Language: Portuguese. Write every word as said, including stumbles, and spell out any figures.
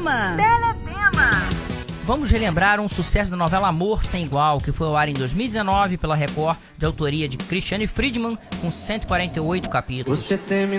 Teletema. Teletema. Vamos relembrar um sucesso da novela Amor Sem Igual, que foi ao ar em dois mil e dezenove pela Record, de autoria de Cristiane Friedman, com cento e quarenta e oito capítulos. Você teme